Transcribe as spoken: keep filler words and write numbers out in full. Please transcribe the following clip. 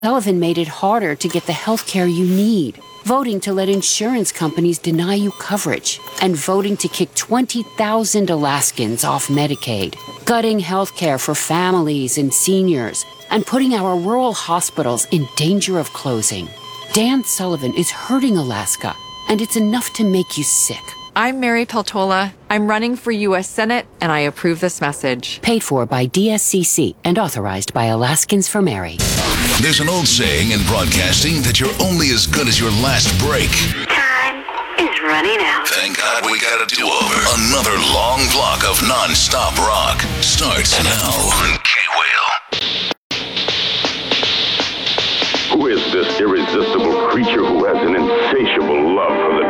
Sullivan made it harder to get the health care you need, voting to let insurance companies deny you coverage, and voting to kick twenty thousand Alaskans off Medicaid, gutting health care for families and seniors, and putting our rural hospitals in danger of closing. Dan Sullivan is hurting Alaska, and it's enough to make you sick. I'm Mary Peltola. I'm running for U S Senate, and I approve this message. Paid for by D S C C and authorized by Alaskans for Mary. There's an old saying in broadcasting that you're only as good as your last break. Time is running out. Thank God we got a do-over. Another long block of non-stop rock starts now on K-Whale. Who is this irresistible creature who has an insatiable love for the